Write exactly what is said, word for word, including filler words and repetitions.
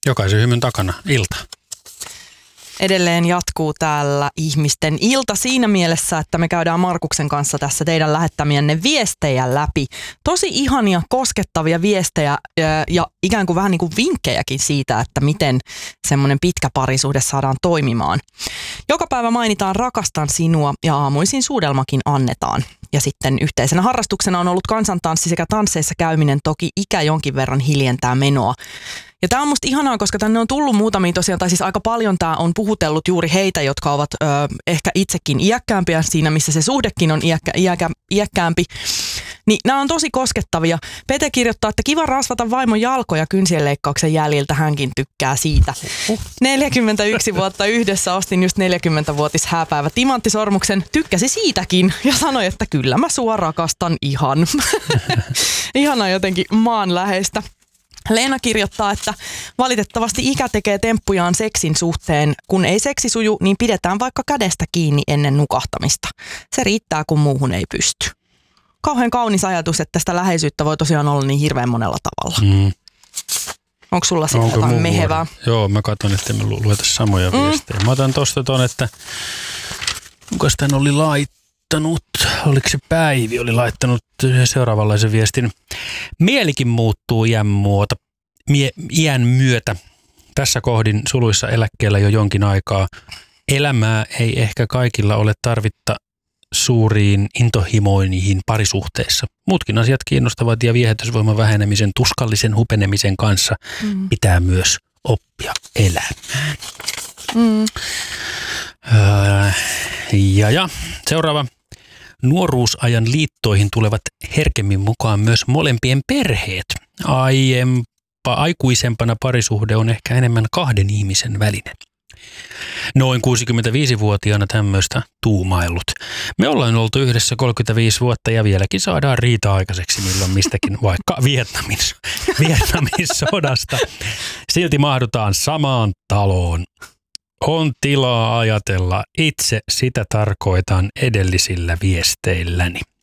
Jokaisen hymyn takana ilta. Edelleen jatkuu täällä ihmisten ilta siinä mielessä, että me käydään Markuksen kanssa tässä teidän lähettämienne viestejä läpi. Tosi ihania, koskettavia viestejä ja, ja ikään kuin vähän niin kuin vinkkejäkin siitä, että miten semmoinen pitkä parisuhde saadaan toimimaan. Joka päivä mainitaan rakastan sinua ja aamuisin suudelmakin annetaan. Ja sitten yhteisenä harrastuksena on ollut kansantanssi sekä tansseissa käyminen, toki ikä jonkin verran hiljentää menoa. Ja tämä on musta ihanaa, koska tänne on tullut muutamia tosiaan, tai siis aika paljon tämä on puhutellut juuri heitä, jotka ovat ö, ehkä itsekin iäkkäämpiä siinä, missä se suhdekin on iäkkä, iäkkä, iäkkäämpi. Niin nämä on tosi koskettavia. Pete kirjoittaa, että kiva rasvata vaimon jalkoja kynsien leikkauksen jäljiltä, hänkin tykkää siitä. neljäkymmentäyksi vuotta yhdessä, ostin just neljäkymmenvuotis hääpäivä timanttisormuksen, tykkäsi siitäkin ja sanoi, että kyllä mä sua rakastan ihan. Ihanaa jotenkin maanläheistä. Leena kirjoittaa, että valitettavasti ikä tekee temppujaan seksin suhteen. Kun ei seksi suju, niin pidetään vaikka kädestä kiinni ennen nukahtamista. Se riittää, kun muuhun ei pysty. Kauhean kaunis ajatus, että sitä läheisyyttä voi tosiaan olla niin hirveän monella tavalla. Mm. Onko sulla sitten jotain mehevää? Joo, mä katson, että me lu- lueta samoja mm. viestejä. Mä otan tosta ton, että kukas tän oli laittanut, oliko se Päivi, oli laittanut seuraavanlaisen viestin. Mielikin muuttuu iän, muuta, mie, iän myötä. Tässä kohdin suluissa eläkkeellä jo jonkin aikaa. Elämää ei ehkä kaikilla ole tarvitta suuriin intohimoihin parisuhteissa. Muutkin asiat kiinnostavat ja viehätysvoiman vähenemisen, tuskallisen hupenemisen kanssa mm. pitää myös oppia elämään. Mm. Öö, ja, ja seuraava. Nuoruusajan liittoihin tulevat herkemmin mukaan myös molempien perheet. Aiempa, aikuisempana parisuhde on ehkä enemmän kahden ihmisen välinen. Noin kuusikymmentäviisivuotiaana tämmöistä tuumaillut. Me ollaan oltu yhdessä kolmekymmentäviisi vuotta ja vieläkin saadaan riita aikaiseksi milloin mistäkin, vaikka Vietnamin, Vietnamin sodasta. Silti mahdutaan samaan taloon. On tilaa ajatella. Itse sitä tarkoitan edellisillä viesteilläni.